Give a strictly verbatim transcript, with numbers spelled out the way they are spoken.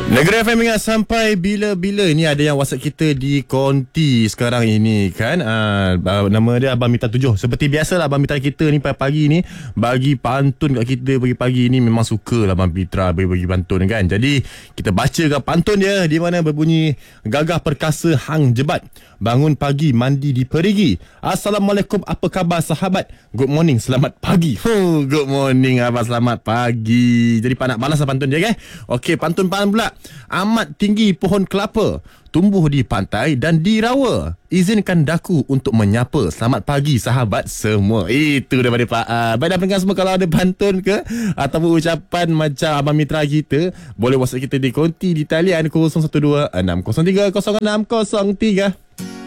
Negeri F M ingat sampai bila-bila. Ni ada yang WhatsApp kita di konti sekarang ini kan. uh, Nama dia Abang Mitra tujuh. Seperti biasalah Abang Mitra kita ni pagi-pagi ni bagi pantun kat kita pagi-pagi ni. Memang suka lah Abang Mitra bagi-bagi pantun kan. Jadi kita bacakan pantun dia, di mana berbunyi gagah perkasa hang jebat, bangun pagi mandi di perigi. Assalamualaikum, apa khabar sahabat? Good morning, selamat pagi. Huh, good morning abang, selamat pagi. Jadi pak nak balas lah pantun dia kan. Okey, pantun pan pula. Amat tinggi pohon kelapa, tumbuh di pantai dan di rawa. Izinkan daku untuk menyapa. Selamat pagi sahabat semua. Itu daripada Pak uh, baik dah pendengar semua. Kalau ada pantun ke ataupun ucapan macam Abang Mitra kita, boleh WhatsApp kita di konti di talian kosong satu dua enam kosong tiga kosong enam kosong tiga.